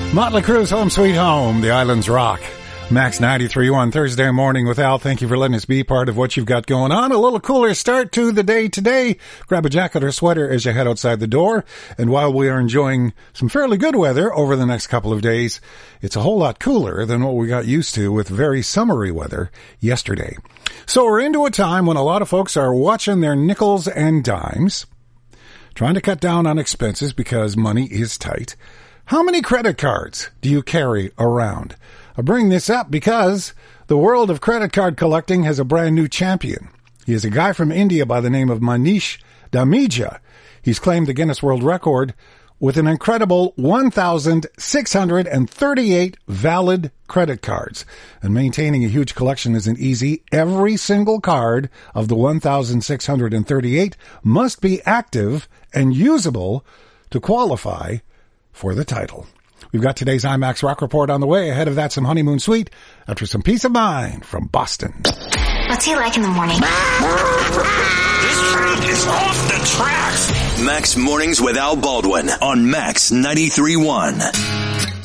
Motley Crue's Home Sweet Home, the Islands Rock. Max 93.1 Thursday morning with Al. Thank you for letting us be part of what you've got going on. A little cooler start to the day today. Grab a jacket or sweater as you head outside the door. And while we are enjoying some fairly good weather over the next couple of days, it's a whole lot cooler than what we got used to with very summery weather yesterday. So we're into a time when a lot of folks are watching their nickels and dimes, trying to cut down on expenses because money is tight. How many credit cards do you carry around? I bring this up because the world of credit card collecting has a brand new champion. He is a guy from India by the name of Manish Damija. He's claimed the Guinness World Record with an incredible 1,638 valid credit cards. And maintaining a huge collection isn't easy. Every single card of the 1,638 must be active and usable to qualify for the title. We've got today's IMAX Rock Report on the way. Ahead of that, some honeymoon suite after some peace of mind from Boston. What's he like in the morning? This train is off the tracks. Max Mornings with Al Baldwin on Max 93.1.